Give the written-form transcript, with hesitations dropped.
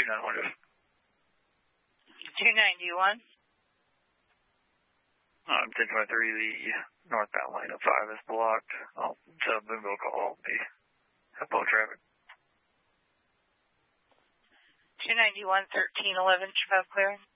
2900. 291. 1023, the northbound lane of 5 is blocked. Boonville call the Hippo traffic. 291, 1311, 5 clearing.